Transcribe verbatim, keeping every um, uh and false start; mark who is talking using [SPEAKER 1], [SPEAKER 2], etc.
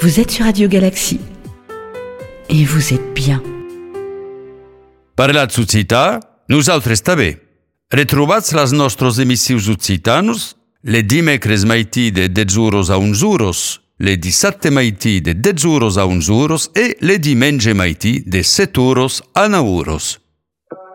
[SPEAKER 1] Vous êtes sur Radio Galaxie et vous êtes bien.
[SPEAKER 2] Parlat Occità, nosaltres també. Retrobats les nostres emissius occitanos, le dimecres maití de dez euros a onze euros, le dissabte maití de dez euros a onze euros e le diumenge maití de set euros a nou euros.